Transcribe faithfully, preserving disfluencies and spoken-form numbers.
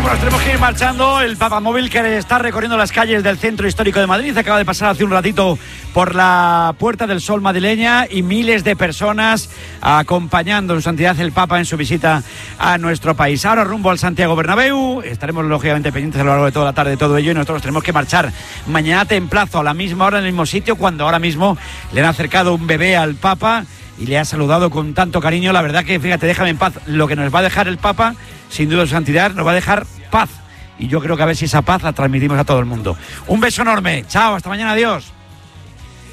Bueno, tenemos que ir marchando. El Papa Móvil, que está recorriendo las calles del centro histórico de Madrid, acaba de pasar hace un ratito por la Puerta del Sol madrileña y miles de personas acompañando su santidad el Papa en su visita a nuestro país. Ahora rumbo al Santiago Bernabéu, estaremos lógicamente pendientes a lo largo de toda la tarde de todo ello, y nosotros tenemos que marchar mañana templazo a la misma hora en el mismo sitio, cuando ahora mismo le han acercado un bebé al Papa y le ha saludado con tanto cariño. La verdad que, fíjate, déjame en paz. Lo que nos va a dejar el Papa, sin duda su santidad, nos va a dejar paz. Y yo creo que a ver si esa paz la transmitimos a todo el mundo. Un beso enorme. Chao, hasta mañana, adiós.